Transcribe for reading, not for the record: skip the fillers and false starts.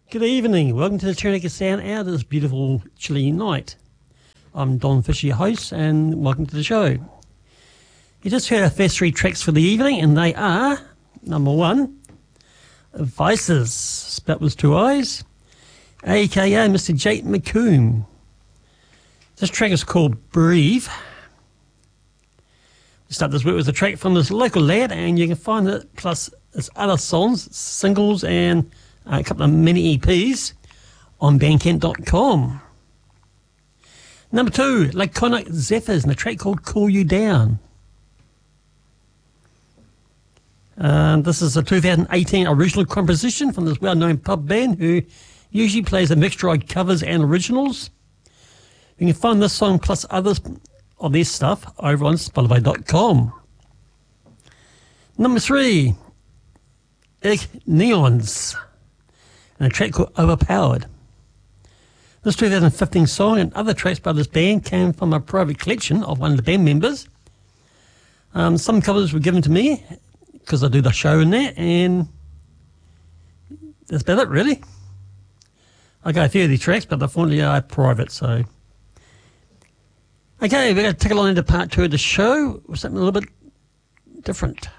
Good evening. Welcome to the Taranaki Sound Hour this beautiful chilly night. I'm Don Fisher, your host, and welcome to the show. You just heard our first three tracks for the evening, and they are, number one, Vices, spelt with two I's, a.k.a. Mr. Jake McComb. This track is called Breathe. We start this week with a track from this local lad, and you can find it, plus his other songs, singles, and a couple of mini EPs on bandcamp.com. Number two, Laconic Zephyrs, and a track called Cool You Down. This is a 2018 original composition from this well-known pub band who usually plays a mixture of covers and originals. You can find this song plus others of their stuff over on Spotify.com. Number three, Neons, and a track called Overpowered. This 2015 song and other tracks by this band came from a private collection of one of the band members. Some covers were given to me because I do the show in there, and that's about it, really. I got a few of these tracks, but unfortunately are private, so. Okay, we're going to take along into part two of the show with something a little bit different.